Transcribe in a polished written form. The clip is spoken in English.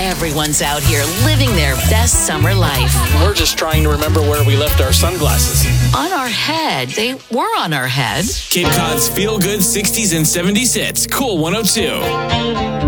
Everyone's out here living their best summer life. We're just trying to remember where we left our sunglasses. On our head. They were on our head. Cape Cod's feel-good 60s and 70s hits. Cool 102.